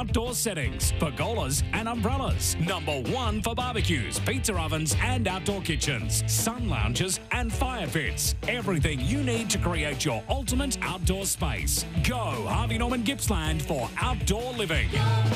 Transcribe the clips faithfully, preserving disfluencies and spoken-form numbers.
outdoor settings, pergolas and umbrellas. Number one for barbecues, pizza ovens and outdoor kitchens, sun lounges and fire pits. Everything you need to create your ultimate outdoor space. Go Harvey Norman Gippsland for outdoor living.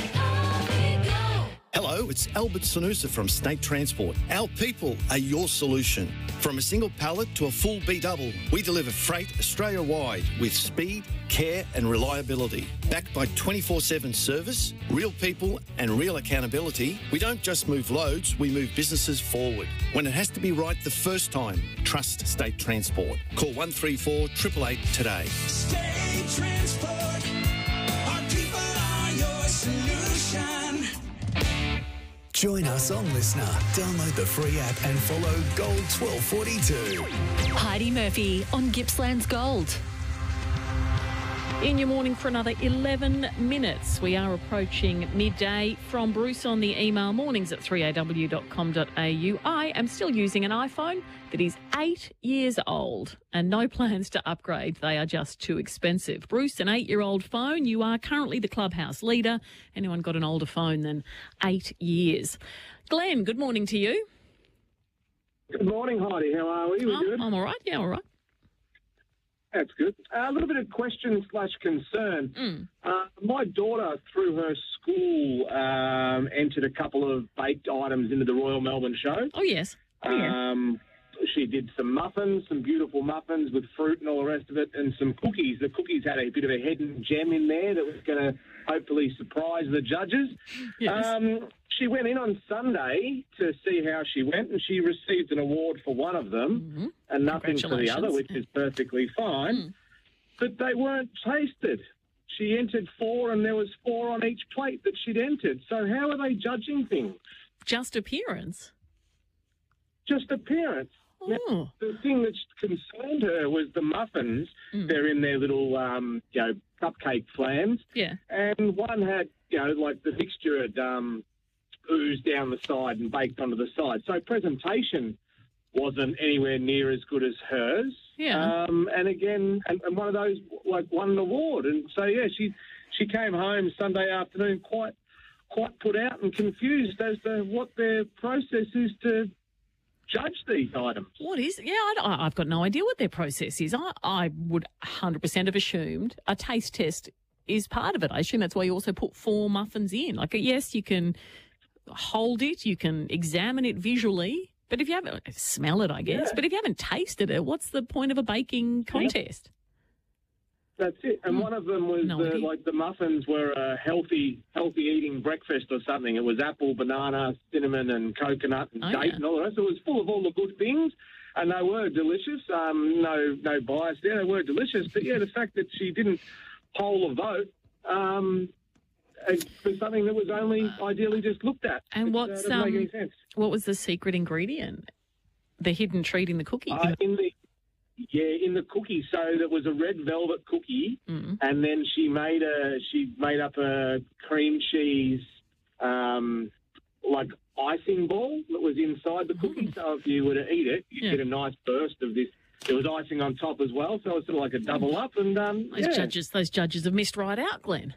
Hello, it's Albert Sanusa from State Transport. Our people are your solution. From a single pallet to a full B-double, we deliver freight Australia-wide with speed, care and reliability. Backed by twenty-four seven service, real people and real accountability, we don't just move loads, we move businesses forward. When it has to be right the first time, trust State Transport. Call one three four, eight eight eight today. State Transport, our people are your solution. Join us on Listener. Download the free app and follow Gold twelve forty-two. Heidi Murphy on Gippsland's Gold. In your morning for another eleven minutes. We are approaching midday. From Bruce on the email, mornings at three a w dot com dot a u. I am still using an iPhone that is eight years old and no plans to upgrade. They are just too expensive. Bruce, an eight-year-old phone. You are currently the clubhouse leader. Anyone got an older phone than eight years? Glenn, good morning to you. Good morning, Heidi. How are we? We oh, good? I'm all right. Yeah, all right. That's good. Uh, a little bit of question slash concern. Mm. Uh, my daughter, through her school, um, entered a couple of baked items into the Royal Melbourne Show. Oh, yes. Oh, yeah. Um, she did some muffins, some beautiful muffins with fruit and all the rest of it, and some cookies. The cookies had a bit of a hidden gem in there that was going to hopefully surprise the judges. Yes. Um, she went in on Sunday to see how she went, and she received an award for one of them Mm-hmm. and nothing for the other, which is perfectly fine. Mm. But they weren't tasted. She entered four, and there was four on each plate that she'd entered. So how are they judging things? Just appearance? Just appearance. Oh. Now, the thing that concerned her was the muffins. Mm. They're in their little, um, you know, cupcake flans. Yeah. And one had, you know, like the mixture had um, oozed down the side and baked onto the side. So presentation wasn't anywhere near as good as hers. Yeah. Um, and again, and, and one of those, like, won an award. And so, yeah, she she came home Sunday afternoon quite quite put out and confused as to what their process is to judge these items. What is? Yeah, I, I've got no idea what their process is. I, I would one hundred percent have assumed a taste test is part of it. I assume that's why you also put four muffins in. Like, yes, you can hold it, you can examine it visually, but if you haven't, smell it, I guess, Yeah. but if you haven't tasted it, what's the point of a baking contest? That's it. And Mm. one of them was No uh, idea. like the muffins were a healthy, healthy eating breakfast or something. It was apple, banana, cinnamon, and coconut and Oh, date yeah. and all the rest. It was full of all the good things, and they were delicious. Um, no, no bias there. They were delicious. But yeah, the fact that she didn't poll a vote um, uh, for something that was only ideally just looked at. And It, uh, what's, doesn't make um, any sense. What was the secret ingredient? The hidden treat in the cookie? Uh, in the yeah, in the cookie. So there was a red velvet cookie, Mm. and then she made a she made up a cream cheese um, like icing ball that was inside the cookie. So if you were to eat it, you'd Yeah. get a nice burst of this. There was icing on top as well, so it was sort of like a double up. And um, Those yeah, judges, those judges have missed right out, Glenn.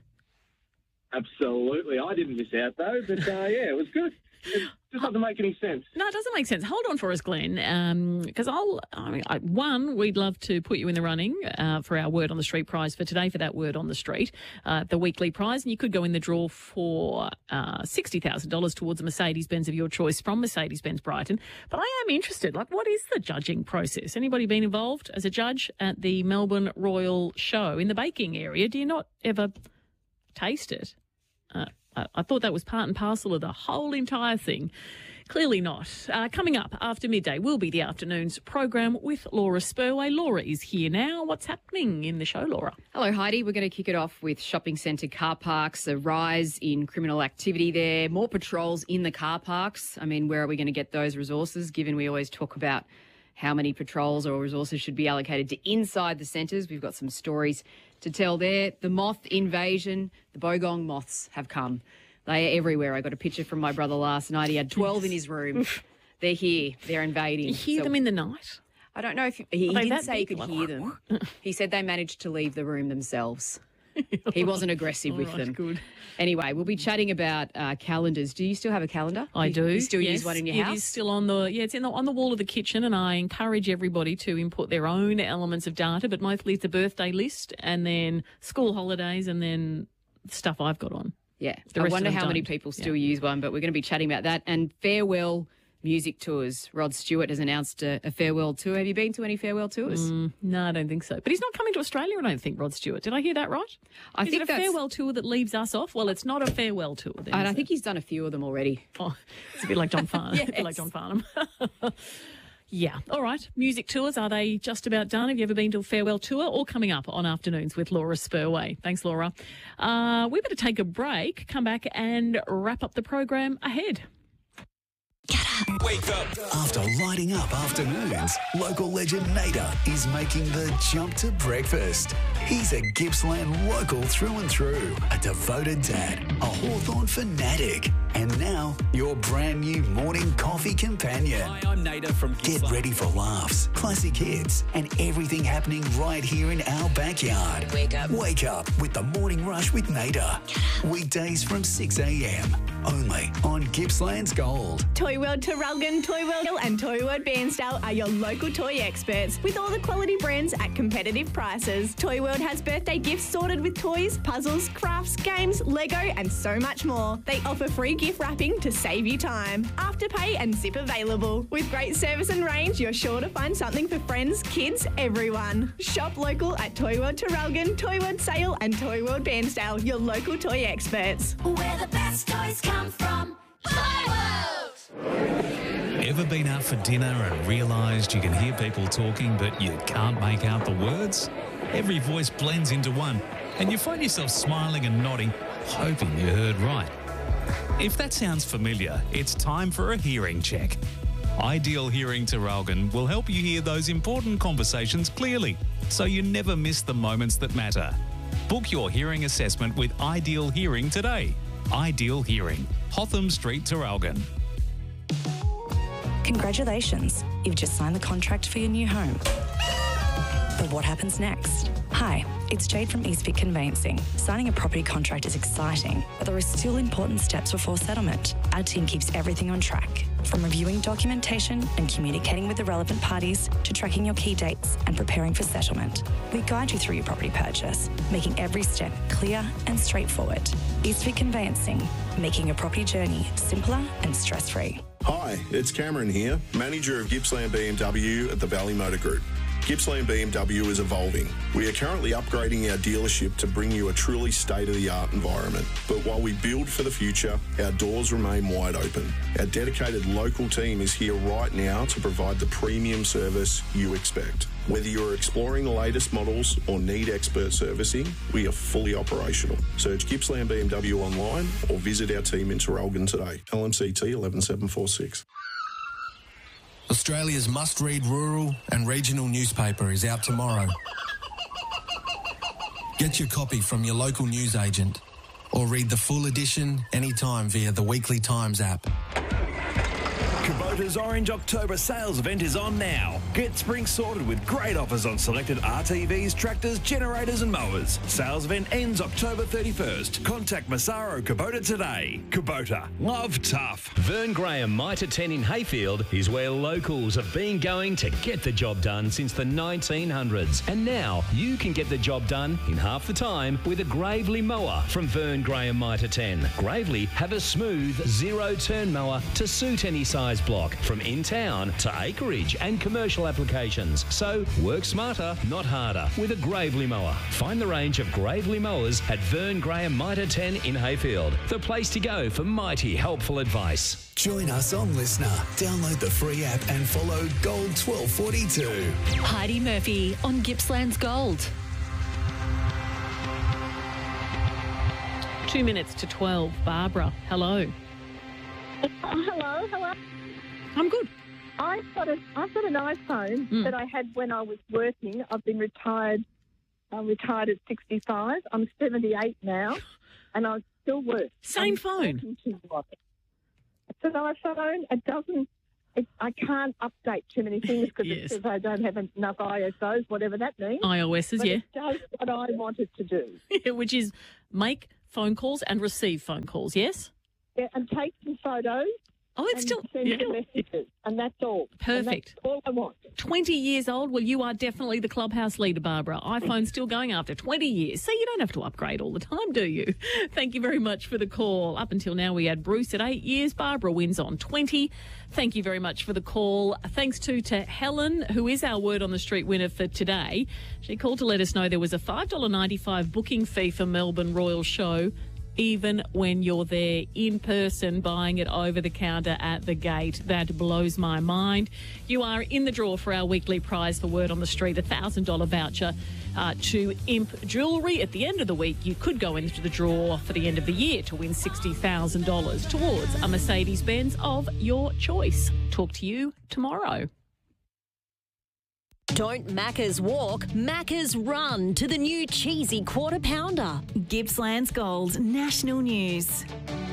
absolutely. I didn't miss out though, but uh, yeah, it was good. It just doesn't make any sense. No, it doesn't make sense. Hold on for us, Glenn, because I'll. I mean, I, one, we'd love to put you in the running uh, for our Word on the Street prize for today. For that Word on the Street, uh, the weekly prize, and you could go in the draw for uh, sixty thousand dollars towards a Mercedes Benz of your choice from Mercedes Benz Brighton. But I am interested. Like, what is the judging process? Anybody been involved as a judge at the Melbourne Royal Show in the baking area? Do you not ever taste it? Uh, I, I thought that was part and parcel of the whole entire thing. Clearly not. Uh, coming up after midday will be the afternoon's program with Laura Spurway. Laura is here now. What's happening in the show, Laura? Hello, Heidi. We're going to kick it off with shopping centre car parks, a rise in criminal activity there, more patrols in the car parks. I mean, where are we going to get those resources, given we always talk about how many patrols or resources should be allocated to inside the centres? We've got some stories to tell there. The moth invasion, the bogong moths have come. They are everywhere. I got a picture from my brother last night. He had twelve in his room. They're here. They're invading. You hear So- them in the night? I don't know if he, he Are they didn't that say he big? could hear them. He said they managed to leave the room themselves. He wasn't aggressive All with right, them. good. Anyway, we'll be chatting about uh, calendars. Do you still have a calendar? I do. You still yes. use one in your It house? is still on the yeah, it's in the, on the wall of the kitchen, and I encourage everybody to input their own elements of data. But mostly it's a birthday list, and then school holidays, and then stuff I've got on. Yeah. The I rest of wonder them how many don't. people still use one, but we're going to be chatting about that. And farewell music tours. Rod Stewart has announced a, a farewell tour. Have you been to any farewell tours? Mm, no, I don't think so. But he's not coming to Australia, I don't think, Rod Stewart. Did I hear that right? I is think it a that's- farewell tour that leaves us off? Well, it's not a farewell tour then. And is I it? think he's done a few of them already. Oh, it's a bit like John Farnham. A bit like John Farnham. Yeah. All right. Music tours, are they just about done? Have you ever been to a farewell tour? All coming up on Afternoons with Laura Spurway. Thanks, Laura. Uh, we better take a break, come back and wrap up the program ahead. Wake up. After lighting up afternoons, local legend Nader is making the jump to breakfast. He's a Gippsland local through and through, a devoted dad, a Hawthorn fanatic, and now your brand new morning coffee companion. Hi, I'm Nader from Get ready for laughs, classic hits, and everything happening right here in our backyard. Wake up. Wake up with the Morning Rush with Nader. Weekdays from six a.m. only on Gippsland's Gold. Toy World Traralgon, Toy World and Toy World Bairnsdale are your local toy experts with all the quality brands at competitive prices. Toy World has birthday gifts sorted with toys, puzzles, crafts, games, Lego and so much more. They offer free gift wrapping to save you time. Afterpay and zip available. With great service and range, you're sure to find something for friends, kids, everyone. Shop local at Toy World Traralgon, Toy World Sale and Toy World Bairnsdale, your local toy experts. Where the best toys come from. Toy World! Ever been out for dinner and realised you can hear people talking but you can't make out the words? Every voice blends into one and you find yourself smiling and nodding, hoping you heard right. If that sounds familiar, it's time for a hearing check. Ideal Hearing Traralgon will help you hear those important conversations clearly so you never miss the moments that matter. Book your hearing assessment with Ideal Hearing today. Ideal Hearing, Hotham Street, Traralgon. Congratulations, you've just signed the contract for your new home. But what happens next? Hi, it's Jade from Eastvic Conveyancing. Signing a property contract is exciting, but there are still important steps before settlement. Our team keeps everything on track, from reviewing documentation and communicating with the relevant parties to tracking your key dates and preparing for settlement. We guide you through your property purchase, making every step clear and straightforward. Eastvic Conveyancing, making your property journey simpler and stress-free. Hi, it's Cameron here, manager of Gippsland B M W at the Valley Motor Group. Gippsland B M W is evolving. We are currently upgrading our dealership to bring you a truly state-of-the-art environment. But while we build for the future, our doors remain wide open. Our dedicated local team is here right now to provide the premium service you expect. Whether you're exploring the latest models or need expert servicing, we are fully operational. Search Gippsland B M W online or visit our team in Traralgon today. L M C T eleven seven four six. Australia's must-read rural and regional newspaper is out tomorrow. Get your copy from your local newsagent or read the full edition anytime via the Weekly Times app. Kubota's Orange October sales event is on now. Get spring sorted with great offers on selected R T Vs, tractors, generators and mowers. Sales event ends October thirty-first. Contact Massaro Kubota today. Kubota, love tough. Vern Graham Mitre ten in Hayfield is where locals have been going to get the job done since the nineteen hundreds. And now you can get the job done in half the time with a Gravely mower from Vern Graham Mitre ten. Gravely have a smooth zero-turn mower to suit any size block, from in-town to acreage and commercial applications. So work smarter, not harder, with a Gravely mower. Find the range of Gravely mowers at Vern Graham Mitre ten in Hayfield, the place to go for mighty helpful advice. Join us on Listener. Download the free app and follow Gold twelve forty-two. Heidi Murphy on Gippsland's Gold. Two minutes to twelve. Barbara, hello. Oh, hello, hello. I'm good. I've got a I've got an iPhone mm. that I had when I was working. I've been retired. I'm retired at sixty-five. I'm seventy-eight now, and I still work. Same I'm phone. It's an iPhone. It doesn't it, I can't update too many things because Yes. it says I don't have enough I S Os, whatever that means. iOSs, but yeah. It does what I want it to do. Which is make phone calls and receive phone calls, yes? Yeah, and take some photos. Oh, it's and still- send yeah. some messages, and that's all. And Perfect. that's all I want. twenty years old? Well, you are definitely the Clubhouse leader, Barbara. iPhone's still going after twenty years, so you don't have to upgrade all the time, do you? Thank you very much for the call. Up until now, we had Bruce at eight years. Barbara wins on twenty. Thank you very much for the call. Thanks too to Helen, who is our Word on the Street winner for today. She called to let us know there was a five dollars ninety-five booking fee for Melbourne Royal Show, even when you're there in person buying it over the counter at the gate. That blows my mind. You are in the draw for our weekly prize for Word on the Street, a one thousand dollars voucher uh, to Imp Jewellery. At the end of the week, you could go into the draw for the end of the year to win sixty thousand dollars towards a Mercedes-Benz of your choice. Talk to you tomorrow. Don't Macca's walk, Macca's run to the new cheesy quarter pounder. Gippsland's Gold, national news.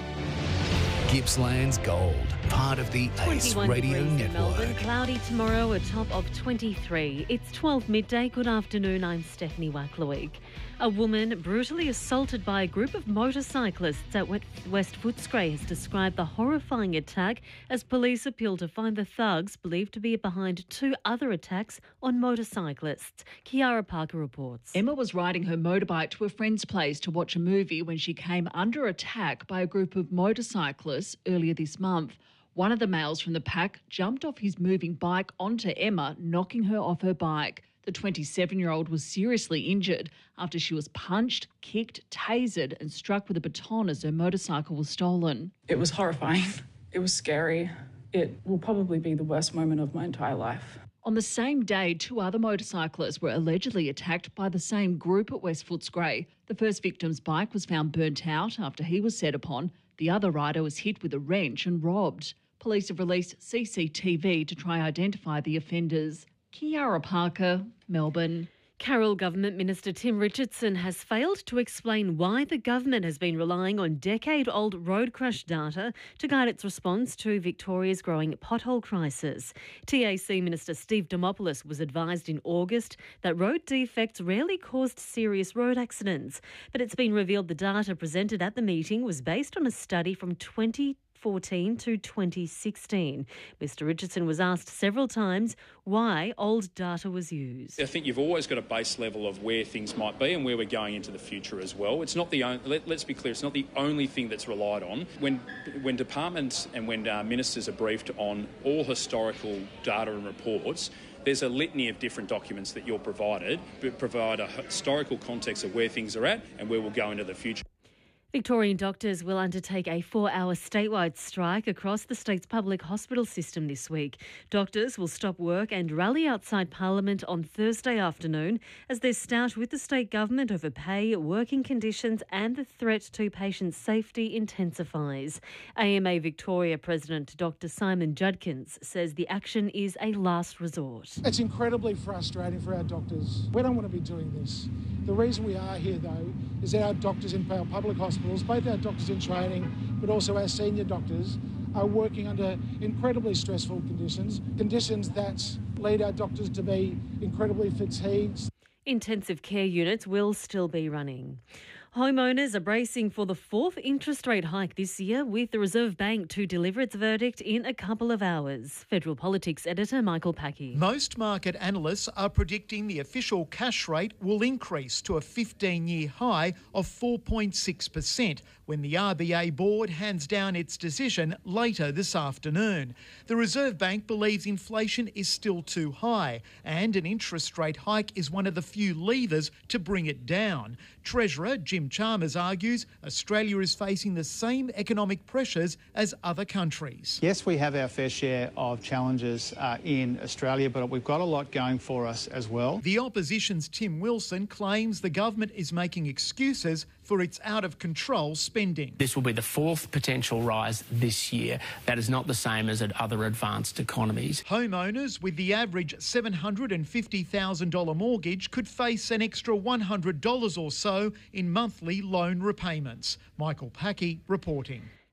Gippsland's Gold, part of the Ace twenty-one Radio degrees in Network. Melbourne, cloudy tomorrow, a top of twenty-three. It's twelve midday. Good afternoon, I'm Stephanie Wacklowick. A woman brutally assaulted by a group of motorcyclists at West Footscray has described the horrifying attack as police appeal to find the thugs believed to be behind two other attacks on motorcyclists. Kiara Parker reports. Emma was riding her motorbike to a friend's place to watch a movie when she came under attack by a group of motorcyclists earlier this month. One of the males from the pack jumped off his moving bike onto Emma, knocking her off her bike. The twenty-seven-year-old was seriously injured after she was punched, kicked, tasered and struck with a baton as her motorcycle was stolen. It was horrifying. It was scary. It will probably be the worst moment of my entire life. On the same day, two other motorcyclists were allegedly attacked by the same group at West Footscray. The first victim's bike was found burnt out after he was set upon. The other rider was hit with a wrench and robbed. Police have released C C T V to try identify the offenders. Kiara Parker, Melbourne. Carroll Government Minister Tim Richardson has failed to explain why the government has been relying on decade-old road crash data to guide its response to Victoria's growing pothole crisis. T A C Minister Steve Dimopoulos was advised in August that road defects rarely caused serious road accidents, but it's been revealed the data presented at the meeting was based on a study from twenty fourteen to twenty sixteen. Mister Richardson was asked several times why old data was used. I think you've always got a base level of where things might be and where we're going into the future as well. It's not the only, let, let's be clear, it's not the only thing that's relied on. When when departments and when uh, ministers are briefed on all historical data and reports, there's a litany of different documents that you're provided, but provide a historical context of where things are at and where we'll go into the future. Victorian doctors will undertake a four-hour statewide strike across the state's public hospital system this week. Doctors will stop work and rally outside Parliament on Thursday afternoon as their stout with the state government over pay, working conditions and the threat to patient safety intensifies. A M A Victoria President Doctor Simon Judkins says the action is a last resort. It's incredibly frustrating for our doctors. We don't want to be doing this. The reason we are here, though, is our doctors in our public hospitals, both our doctors in training, but also our senior doctors, are working under incredibly stressful conditions, conditions that lead our doctors to be incredibly fatigued. Intensive care units will still be running. Homeowners are bracing for the fourth interest rate hike this year, with the Reserve Bank to deliver its verdict in a couple of hours. Federal Politics editor Michael Packy. Most market analysts are predicting the official cash rate will increase to a fifteen-year high of four point six percent when the R B A board hands down its decision later this afternoon. The Reserve Bank believes inflation is still too high and an interest rate hike is one of the few levers to bring it down. Treasurer Jim Chalmers argues Australia is facing the same economic pressures as other countries. Yes, we have our fair share of challenges uh, in Australia, but we've got a lot going for us as well. The opposition's Tim Wilson claims the government is making excuses for its out-of-control spending. This will be the fourth potential rise this year. That is not the same as at other advanced economies. Homeowners with the average seven hundred fifty thousand dollars mortgage could face an extra one hundred dollars or so in monthly loan repayments. Michael Packy reporting.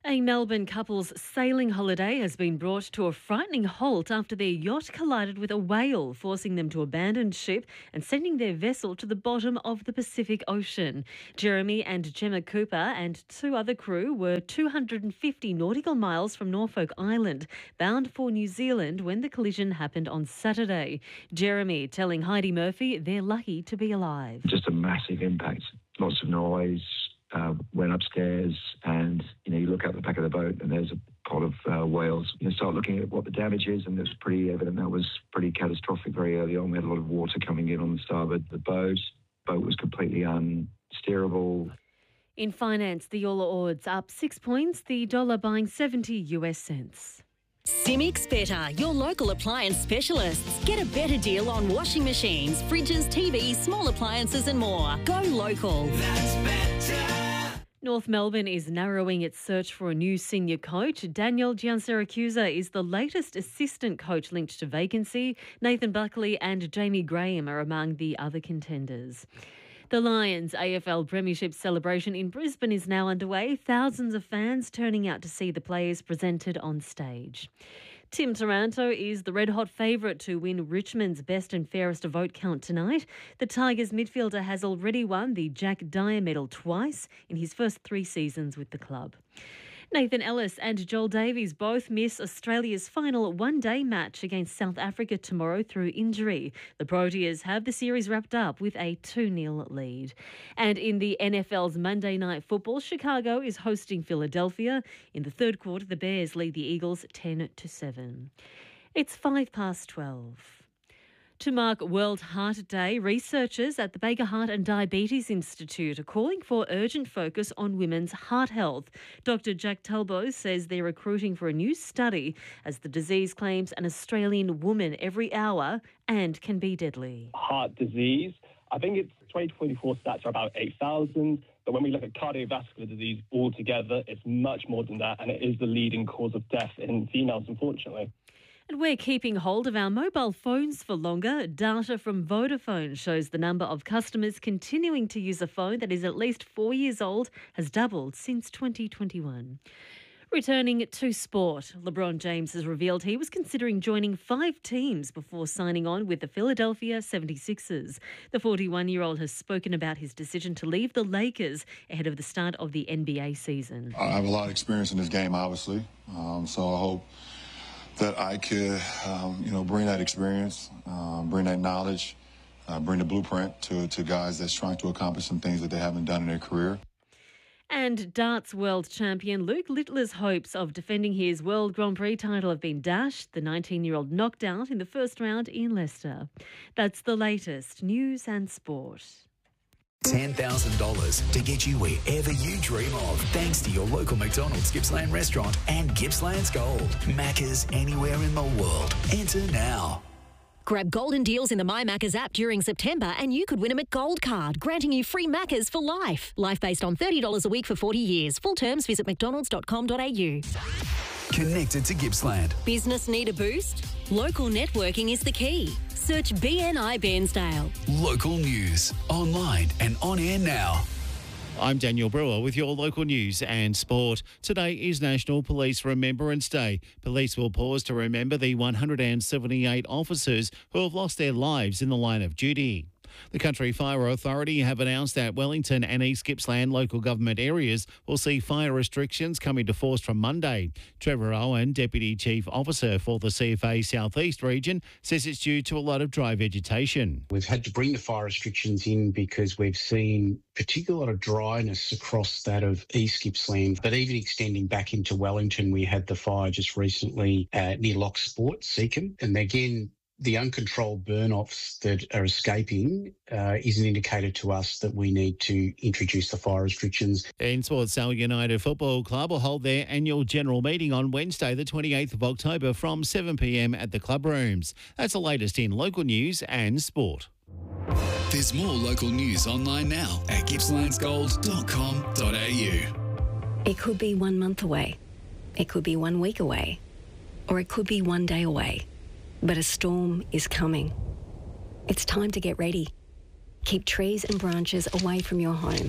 A Melbourne couple's sailing holiday has been brought to a frightening halt after their yacht collided with a whale, forcing them to abandon ship and sending their vessel to the bottom of the Pacific Ocean. Jeremy and Gemma Cooper and two other crew were two hundred fifty nautical miles from Norfolk Island, bound for New Zealand when the collision happened on Saturday. Jeremy telling Heidi Murphy they're lucky to be alive. Just a massive impact, lots of noise. Uh, went upstairs and, you know, you look out the back of the boat and there's a pot of uh, whales. You know, start looking at what the damage is, and it was pretty evident that was pretty catastrophic very early on. We had a lot of water coming in on the starboard. The boat, boat was completely unsteerable. In finance, the All Ords up six points, the dollar buying seventy US cents. Simics Better, your local appliance specialists. Get a better deal on washing machines, fridges, T Vs, small appliances and more. Go local. That's better. North Melbourne is narrowing its search for a new senior coach. Daniel Giansiracusa is the latest assistant coach linked to vacancy. Nathan Buckley and Jamie Graham are among the other contenders. The Lions A F L Premiership celebration in Brisbane is now underway. Thousands of fans turning out to see the players presented on stage. Tim Taranto is the red-hot favourite to win Richmond's best and fairest vote count tonight. The Tigers midfielder has already won the Jack Dyer medal twice in his first three seasons with the club. Nathan Ellis and Joel Davies both miss Australia's final one-day match against South Africa tomorrow through injury. The Proteas have the series wrapped up with a two nil lead. And in the N F L's Monday Night Football, Chicago is hosting Philadelphia. In the third quarter, the Bears lead the Eagles ten to seven. It's five past twelve. To mark World Heart Day, researchers at the Baker Heart and Diabetes Institute are calling for urgent focus on women's heart health. Doctor Jack Talbot says they're recruiting for a new study as the disease claims an Australian woman every hour and can be deadly. Heart disease, I think it's twenty twenty-four stats are about eight thousand. But when we look at cardiovascular disease altogether, it's much more than that, and it is the leading cause of death in females, unfortunately. And we're keeping hold of our mobile phones for longer. Data from Vodafone shows the number of customers continuing to use a phone that is at least four years old has doubled since twenty twenty-one. Returning to sport, LeBron James has revealed he was considering joining five teams before signing on with the Philadelphia seventy-sixers. The forty-one-year-old has spoken about his decision to leave the Lakers ahead of the start of the N B A season. I have a lot of experience in this game, obviously, um, so I hope that I could, um, you know, bring that experience, um, bring that knowledge, uh, bring the blueprint to, to guys that's trying to accomplish some things that they haven't done in their career. And darts world champion Luke Littler's hopes of defending his World Grand Prix title have been dashed. The nineteen-year-old knocked out in the first round in Leicester. That's the latest news and sport. ten thousand dollars to get you wherever you dream of, thanks to your local McDonald's Gippsland restaurant and Gippsland's Gold. Macca's anywhere in the world. Enter now. Grab golden deals in the My Maccas app during September and you could win a McGold card, granting you free Maccas for life. Life based on thirty dollars a week for forty years. Full terms visit mcdonalds dot com dot a u. Connected to Gippsland. Business need a boost? Local networking is the key. Search B N I Bairnsdale. Local news, online and on air now. I'm Daniel Brewer with your local news and sport. Today is National Police Remembrance Day. Police will pause to remember the one hundred seventy-eight officers who have lost their lives in the line of duty. The Country Fire Authority have announced that Wellington and East Gippsland local government areas will see fire restrictions come into force from Monday. Trevor Owen, Deputy Chief Officer for the C F A South East region, says it's due to a lot of dry vegetation. We've had to bring the fire restrictions in because we've seen particularly a lot of dryness across that of East Gippsland, but even extending back into Wellington, we had the fire just recently uh, near Lock Sport, Seacombe, and again, the uncontrolled burn-offs that are escaping uh, is an indicator to us that we need to introduce the fire restrictions. In sports, Sale United Football Club will hold their annual general meeting on Wednesday, the twenty-eighth of October from seven p m at the club rooms. That's the latest in local news and sport. There's more local news online now at gippslands gold dot com dot a u. It could be one month away. It could be one week away. Or it could be one day away. But a storm is coming. It's time to get ready. Keep trees and branches away from your home.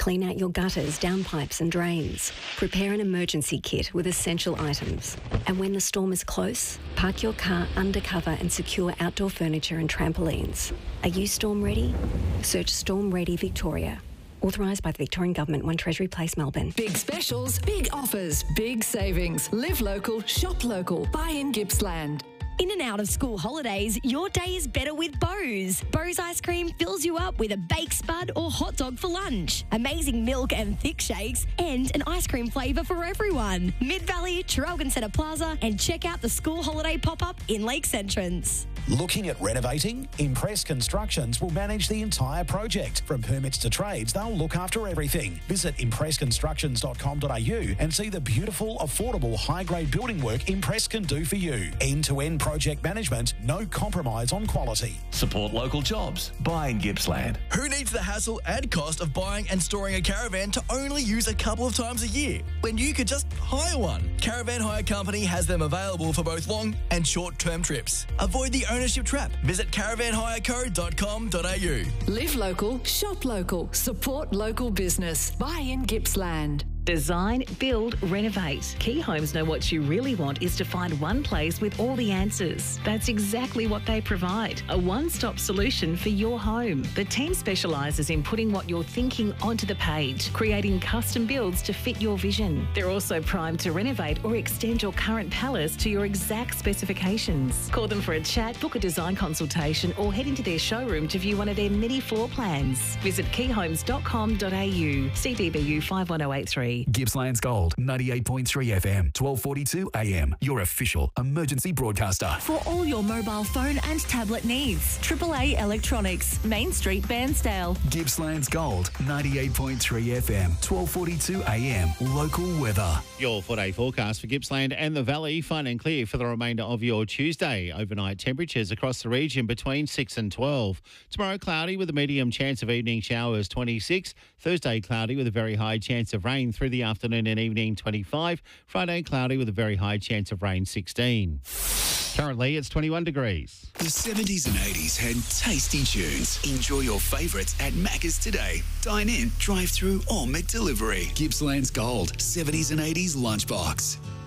Clean out your gutters, downpipes and drains. Prepare an emergency kit with essential items. And when the storm is close, park your car under cover and secure outdoor furniture and trampolines. Are you storm ready? Search Storm Ready Victoria. Authorised by the Victorian Government, One Treasury Place, Melbourne. Big specials, big offers, big savings. Live local, shop local. Buy in Gippsland. In and out of school holidays, your day is better with Bose. Bose ice cream fills you up with a baked spud or hot dog for lunch. Amazing milk and thick shakes, and an ice cream flavour for everyone. Mid-Valley, Traralgon Centre Plaza, and check out the school holiday pop-up in Lakes Entrance. Looking at renovating? Impress Constructions will manage the entire project. From permits to trades, they'll look after everything. Visit impress constructions dot com dot a u and see the beautiful, affordable, high-grade building work Impress can do for you. End-to-end project management, no compromise on quality. Support local jobs. Buy in Gippsland. Who needs the hassle and cost of buying and storing a caravan to only use a couple of times a year when you could just hire one? Caravan Hire Company has them available for both long and short-term trips. Avoid the ownership trap. Visit caravan hire co dot com dot a u. Live local, shop local, support local business. Buy in Gippsland. Design, build, renovate. Key Homes know what you really want is to find one place with all the answers. That's exactly what they provide. A one-stop solution for your home. The team specialises in putting what you're thinking onto the page, creating custom builds to fit your vision. They're also primed to renovate or extend your current palace to your exact specifications. Call them for a chat, book a design consultation, or head into their showroom to view one of their many floor plans. Visit key homes dot com dot a u. C D B U five one zero eight three. Gippsland's Gold, ninety-eight point three F M, twelve forty-two A M. Your official emergency broadcaster. For all your mobile phone and tablet needs, triple A Electronics, Main Street, Bairnsdale. Gippsland's Gold, ninety-eight point three F M, twelve forty-two A M. Local weather. Your four-day forecast for Gippsland and the Valley, fine and clear for the remainder of your Tuesday. Overnight temperatures across the region between six and twelve. Tomorrow cloudy with a medium chance of evening showers, twenty-six. Thursday cloudy with a very high chance of rain through the afternoon and evening, twenty-five. Friday cloudy with a very high chance of rain, sixteen. Currently it's twenty-one degrees. The seventies and eighties had tasty tunes. Enjoy your favourites at Macca's today. Dine in, drive through or McDelivery. Gippsland's Gold, seventies and eighties lunchbox.